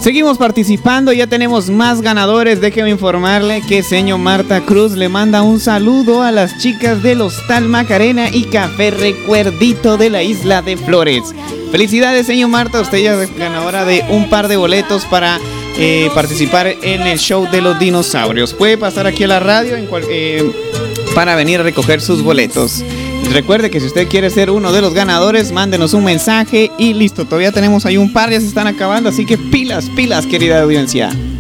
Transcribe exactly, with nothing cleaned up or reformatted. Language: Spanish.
Seguimos participando, ya tenemos más ganadores. Déjeme informarle que señor Marta Cruz le manda un saludo a las chicas del Hostal Macarena y Café Recuerdito de la Isla de Flores. Felicidades, señor Marta, usted ya es ganadora de un par de boletos para eh, participar en el show de los dinosaurios. Puede pasar aquí a la radio en cual, eh, para venir a recoger sus boletos. Recuerde que si usted quiere ser uno de los ganadores, mándenos un mensaje y listo. Todavía tenemos ahí un par, ya se están acabando, así que pilas, pilas, querida audiencia.